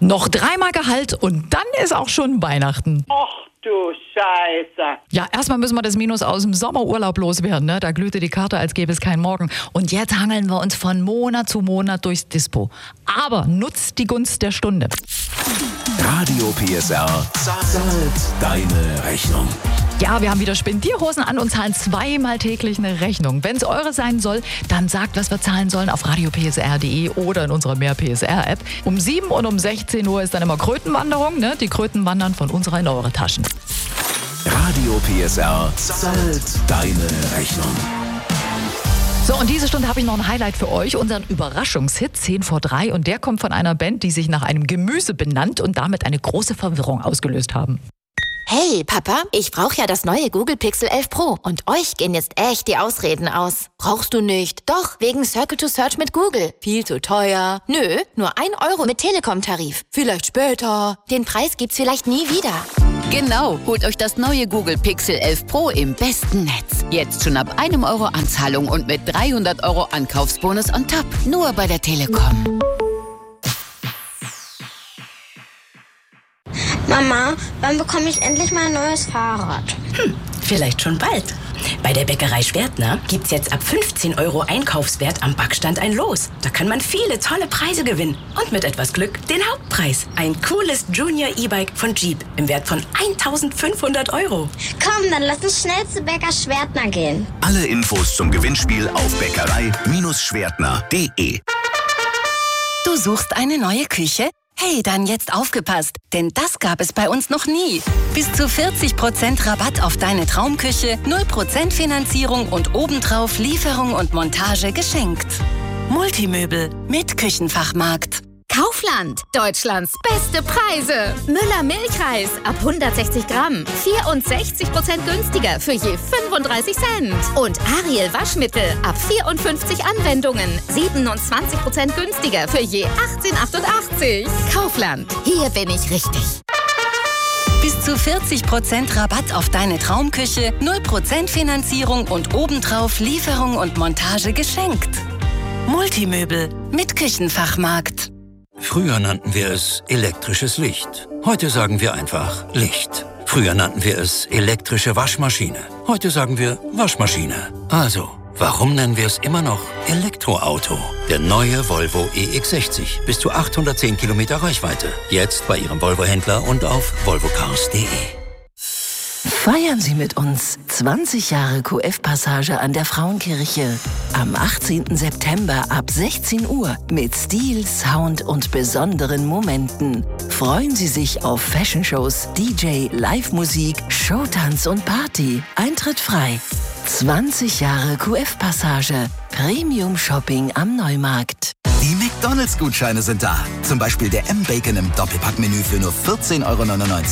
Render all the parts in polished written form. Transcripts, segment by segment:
Noch 3-mal Gehalt und dann ist auch schon Weihnachten. Ach du Scheiße. Ja, erstmal müssen wir das Minus aus dem Sommerurlaub loswerden. Ne? Da glühte die Karte, als gäbe es keinen Morgen. Und jetzt hangeln wir uns von Monat zu Monat durchs Dispo. Aber nutzt die Gunst der Stunde. Radio PSR zahlt deine Rechnung. Ja, wir haben wieder Spendierhosen an und zahlen 2-mal täglich eine Rechnung. Wenn es eure sein soll, dann sagt, was wir zahlen sollen auf radiopsr.de oder in unserer Mehr PSR-App. Um 7 und um 16 Uhr ist dann immer Krötenwanderung. Ne? Die Kröten wandern von unserer in eure Taschen. Radio PSR zahlt deine Rechnung. So, und diese Stunde habe ich noch ein Highlight für euch, unseren Überraschungshit 10 vor 3. Und der kommt von einer Band, die sich nach einem Gemüse benannt und damit eine große Verwirrung ausgelöst haben. Hey, Papa, ich brauche ja das neue Google Pixel 11 Pro. Und euch gehen jetzt echt die Ausreden aus. Brauchst du nicht? Doch, wegen Circle to Search mit Google. Viel zu teuer. Nö, nur 1 Euro mit Telekom-Tarif. Vielleicht später. Den Preis gibt's vielleicht nie wieder. Genau, holt euch das neue Google Pixel 11 Pro im besten Netz. Jetzt schon ab 1 Euro Anzahlung und mit 300 Euro Ankaufsbonus on top. Nur bei der Telekom. Mama, wann bekomme ich endlich mal ein neues Fahrrad? Vielleicht schon bald. Bei der Bäckerei Schwertner gibt's jetzt ab 15 Euro Einkaufswert am Backstand ein Los. Da kann man viele tolle Preise gewinnen. Und mit etwas Glück den Hauptpreis. Ein cooles Junior E-Bike von Jeep im Wert von 1.500 Euro. Komm, dann lass uns schnell zu Bäcker Schwertner gehen. Alle Infos zum Gewinnspiel auf bäckerei-schwertner.de. Du suchst eine neue Küche? Hey, dann jetzt aufgepasst, denn das gab es bei uns noch nie. Bis zu 40% Rabatt auf deine Traumküche, 0% Finanzierung und obendrauf Lieferung und Montage geschenkt. Multimöbel mit Küchenfachmarkt. Kaufland, Deutschlands beste Preise. Müller Milchreis ab 160 Gramm, 64% günstiger für je 35 Cent. Und Ariel Waschmittel ab 54 Anwendungen, 27% günstiger für je 18,88. Kaufland, hier bin ich richtig. Bis zu 40% Rabatt auf deine Traumküche, 0% Finanzierung und obendrauf Lieferung und Montage geschenkt. Multimöbel mit Küchenfachmarkt. Früher nannten wir es elektrisches Licht. Heute sagen wir einfach Licht. Früher nannten wir es elektrische Waschmaschine. Heute sagen wir Waschmaschine. Also, warum nennen wir es immer noch Elektroauto? Der neue Volvo EX60. Bis zu 810 Kilometer Reichweite. Jetzt bei Ihrem Volvo-Händler und auf volvocars.de. Feiern Sie mit uns 20 Jahre QF-Passage an der Frauenkirche. Am 18. September ab 16 Uhr mit Stil, Sound und besonderen Momenten. Freuen Sie sich auf Fashion-Shows, DJ, Live-Musik, Showtanz und Party. Eintritt frei. 20 Jahre QF-Passage. Premium-Shopping am Neumarkt. Die McDonalds-Gutscheine sind da. Zum Beispiel der M-Bacon im Doppelpackmenü für nur 14,99 €.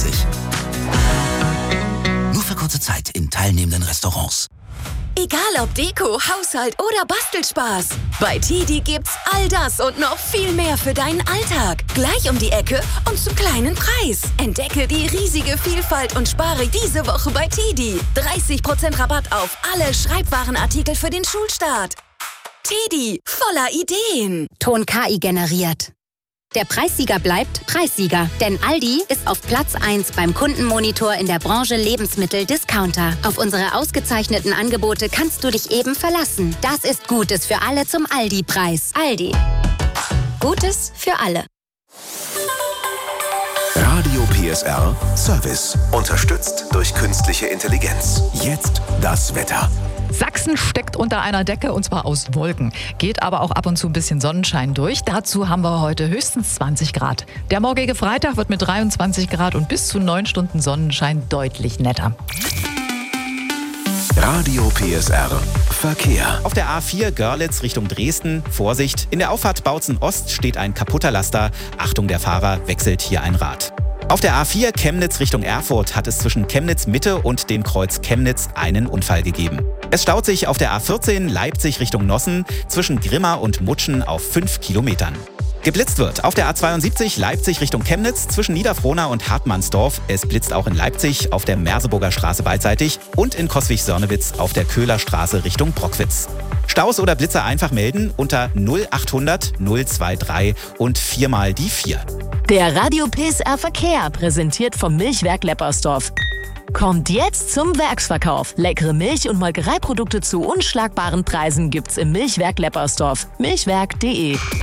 Nur für kurze Zeit in teilnehmenden Restaurants. Egal ob Deko, Haushalt oder Bastelspaß. Bei TiDi gibt's all das und noch viel mehr für deinen Alltag. Gleich um die Ecke und zum kleinen Preis. Entdecke die riesige Vielfalt und spare diese Woche bei TiDi. 30% Rabatt auf alle Schreibwarenartikel für den Schulstart. TiDi, voller Ideen. Ton KI generiert. Der Preissieger bleibt Preissieger, denn Aldi ist auf Platz 1 beim Kundenmonitor in der Branche Lebensmittel-Discounter. Auf unsere ausgezeichneten Angebote kannst du dich eben verlassen. Das ist Gutes für alle zum Aldi-Preis. Aldi. Gutes für alle. Radio PSR Service. Unterstützt durch künstliche Intelligenz. Jetzt das Wetter. Sachsen steckt unter einer Decke und zwar aus Wolken. Geht aber auch ab und zu ein bisschen Sonnenschein durch. Dazu haben wir heute höchstens 20 Grad. Der morgige Freitag wird mit 23 Grad und bis zu 9 Stunden Sonnenschein deutlich netter. Radio PSR Verkehr. Auf der A4 Görlitz Richtung Dresden. Vorsicht, in der Auffahrt Bautzen Ost steht ein kaputter Laster. Achtung, der Fahrer wechselt hier ein Rad. Auf der A4 Chemnitz Richtung Erfurt hat es zwischen Chemnitz Mitte und dem Kreuz Chemnitz einen Unfall gegeben. Es staut sich auf der A14 Leipzig Richtung Nossen zwischen Grimma und Mutschen auf 5 Kilometern. Geblitzt wird auf der A72 Leipzig Richtung Chemnitz zwischen Niederfrohna und Hartmannsdorf. Es blitzt auch in Leipzig auf der Merseburger Straße beidseitig und in Coswig-Sörnewitz auf der Köhler Straße Richtung Brockwitz. Staus oder Blitzer einfach melden unter 0800 023 und 4 mal die 4. Der Radio PSR Verkehr, präsentiert vom Milchwerk Leppersdorf. Kommt jetzt zum Werksverkauf. Leckere Milch- und Molkereiprodukte zu unschlagbaren Preisen gibt's im Milchwerk Leppersdorf. Milchwerk.de